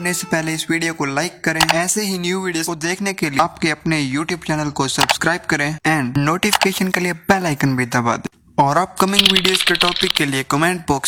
देखने से पहले इस वीडियो को लाइक करें। ऐसे ही न्यू वीडियोस को देखने के लिए आपके अपने YouTube चैनल को सब्सक्राइब करें एंड नोटिफिकेशन के लिए बेल आइकन भी दबा दें। और अपकमिंग वीडियोस के टॉपिक के लिए कमेंट बॉक्स